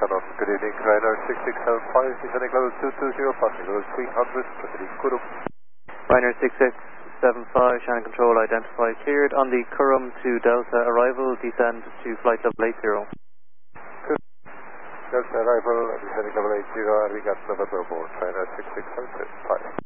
Shannon. Good evening, Ryder 6675, descending level 220, passing level 300, proceeding Kurum. Ryder 6675, Shannon Control, identify cleared on the Kurum to Delta arrival, descend to flight level 80. Delta arrival, descending level 80, we got November aboard, Ryder 6675.